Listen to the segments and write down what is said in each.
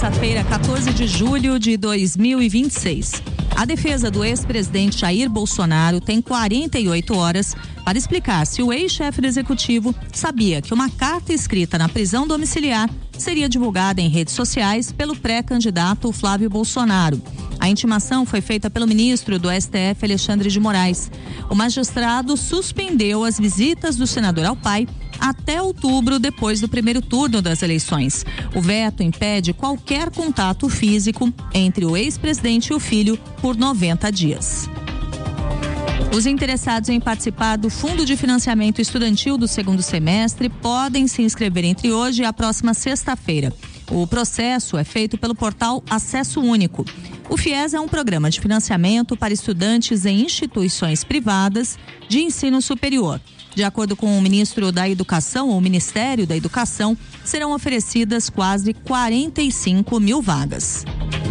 terça-feira, 14 de julho de 2026. A defesa do ex-presidente Jair Bolsonaro tem 48 horas para explicar se o ex-chefe do executivo sabia que uma carta escrita na prisão domiciliar seria divulgada em redes sociais pelo pré-candidato Flávio Bolsonaro. A intimação foi feita pelo ministro do STF, Alexandre de Moraes. O magistrado suspendeu as visitas do senador ao pai até outubro, depois do primeiro turno das eleições. O veto impede qualquer contato físico entre o ex-presidente e o filho por 90 dias. Os interessados em participar do Fundo de Financiamento Estudantil do segundo semestre podem se inscrever entre hoje e a próxima sexta-feira. O processo é feito pelo portal Acesso Único. O FIES é um programa de financiamento para estudantes em instituições privadas de ensino superior. De acordo com o ministro da Educação, ou Ministério da Educação, serão oferecidas quase 45 mil vagas.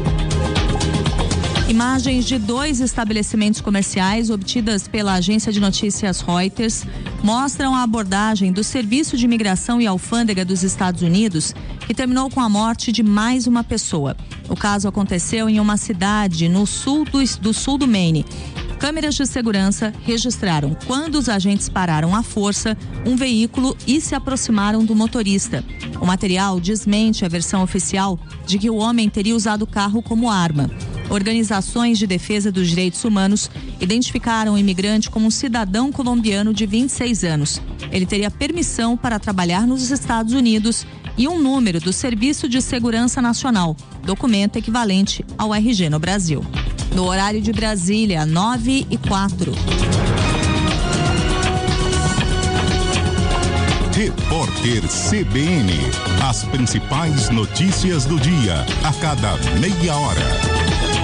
Imagens de 2 estabelecimentos comerciais obtidas pela agência de notícias Reuters mostram a abordagem do Serviço de Imigração e Alfândega dos Estados Unidos, que terminou com a morte de mais uma pessoa. O caso aconteceu em uma cidade no sul do Maine. Câmeras de segurança registraram quando os agentes pararam à força um veículo e se aproximaram do motorista. O material desmente a versão oficial de que o homem teria usado o carro como arma. Organizações de defesa dos direitos humanos identificaram o imigrante como um cidadão colombiano de 26 anos. Ele teria permissão para trabalhar nos Estados Unidos e um número do Serviço de Segurança Nacional, documento equivalente ao RG no Brasil. No horário de Brasília, 9h04. Repórter CBN. As principais notícias do dia, a cada meia hora.